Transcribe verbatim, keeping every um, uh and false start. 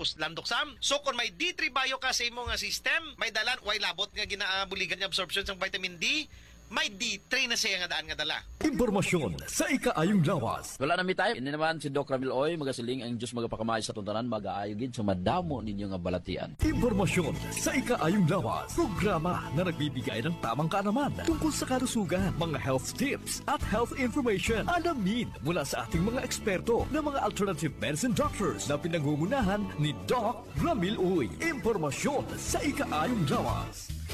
tapos landok sam. So kung may D three bio ka sa imo nga system, may dalan way labot nga ginaabuligan nga absorption sa vitamin D, may D three na siya nga daan nga dala. Impormasyon sa ikaayong lawas. Wala na mi tayo. Ini naman si Doc Ramil Oy, magasiling ang Diyos magapakamay sa tuntanan, mag-aayogin sa madamo ninyo nga balatian. Impormasyon sa ikaayong lawas. Programa na nagbibigay ng tamang kaalaman tungkol sa kalusugan, mga health tips at health information. Alamin mula sa ating mga eksperto na mga alternative medicine doctors na pinangungunahan ni Doc Ramil Oy. Impormasyon sa ikaayong lawas.